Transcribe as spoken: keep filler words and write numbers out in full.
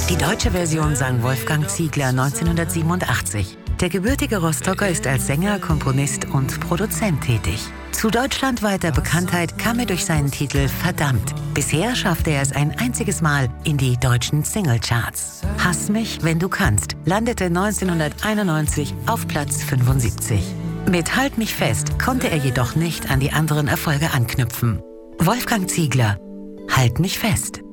Die deutsche Version sang Wolfgang Ziegler neunzehnhundertsiebenundachtzig. Der gebürtige Rostocker ist als Sänger, Komponist und Produzent tätig. Zu deutschlandweiter Bekanntheit kam er durch seinen Titel Verdammt. Bisher schaffte er es ein einziges Mal in die deutschen Singlecharts. Hass mich, wenn du kannst landete neunzehnhunderteinundneunzig auf Platz fünfundsiebzig. Mit Halt mich fest konnte er jedoch nicht an die anderen Erfolge anknüpfen. Wolfgang Ziegler, Halt mich fest.